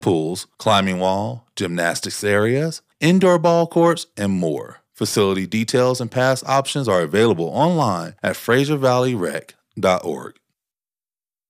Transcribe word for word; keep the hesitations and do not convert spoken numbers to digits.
pools, climbing wall, gymnastics areas, indoor ball courts, and more. Facility details and pass options are available online at fraser valley rec dot org.